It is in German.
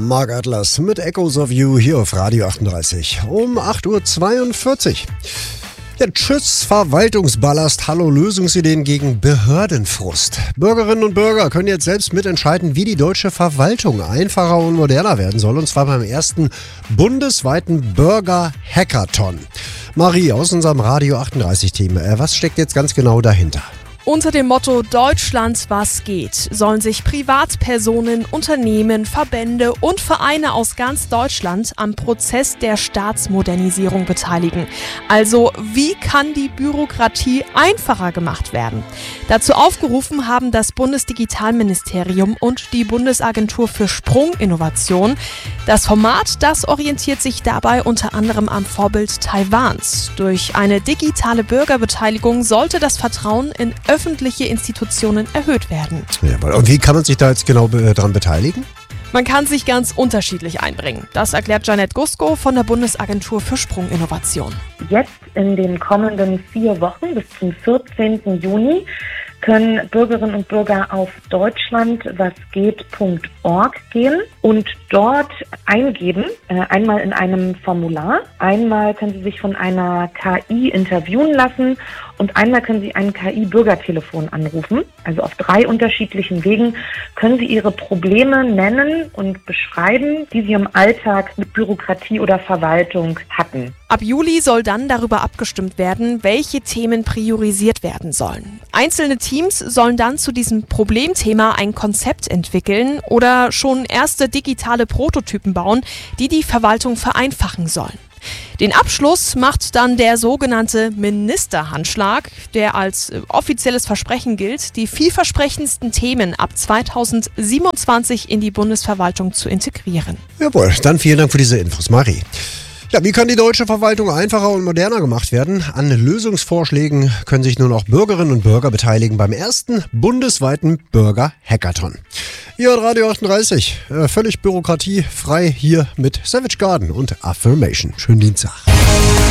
Mark Atlas mit Echoes of You hier auf Radio 38 um 8.42 Uhr. Ja, tschüss Verwaltungsballast, hallo Lösungsideen gegen Behördenfrust. Bürgerinnen und Bürger können jetzt selbst mitentscheiden, wie die deutsche Verwaltung einfacher und moderner werden soll. Und zwar beim ersten bundesweiten Bürger-Hackathon. Marie aus unserem Radio 38-Team, was steckt jetzt ganz genau dahinter? Unter dem Motto Deutschland, was geht, sollen sich Privatpersonen, Unternehmen, Verbände und Vereine aus ganz Deutschland am Prozess der Staatsmodernisierung beteiligen. Also, wie kann die Bürokratie einfacher gemacht werden? Dazu aufgerufen haben das Bundesdigitalministerium und die Bundesagentur für Sprunginnovation. Das Format, das orientiert sich dabei unter anderem am Vorbild Taiwans. Durch eine digitale Bürgerbeteiligung sollte das Vertrauen in öffentliche Institutionen erhöht werden. Ja, und wie kann man sich da jetzt genau daran beteiligen? Man kann sich ganz unterschiedlich einbringen. Das erklärt Janette Gusko von der Bundesagentur für Sprunginnovation. Jetzt in den kommenden 4 Wochen bis zum 14. Juni können Bürgerinnen und Bürger auf deutschlandwasgeht.org gehen und dort eingeben, einmal in einem Formular, einmal können Sie sich von einer KI interviewen lassen und einmal können Sie ein KI-Bürgertelefon anrufen. Also auf 3 unterschiedlichen Wegen können Sie Ihre Probleme nennen und beschreiben, die Sie im Alltag mit Bürokratie oder Verwaltung hatten. Ab Juli soll dann darüber abgestimmt werden, welche Themen priorisiert werden sollen. Einzelne Teams sollen dann zu diesem Problemthema ein Konzept entwickeln oder schon erste digitale Prototypen bauen, die die Verwaltung vereinfachen sollen. Den Abschluss macht dann der sogenannte Ministerhandschlag, der als offizielles Versprechen gilt, die vielversprechendsten Themen ab 2027 in die Bundesverwaltung zu integrieren. Jawohl, dann vielen Dank für diese Infos, Marie. Ja, wie kann die deutsche Verwaltung einfacher und moderner gemacht werden? An Lösungsvorschlägen können sich nun auch Bürgerinnen und Bürger beteiligen beim ersten bundesweiten Bürger-Hackathon. Ihr hört Radio 38, völlig bürokratiefrei hier mit Savage Garden und Affirmation. Schönen Dienstag.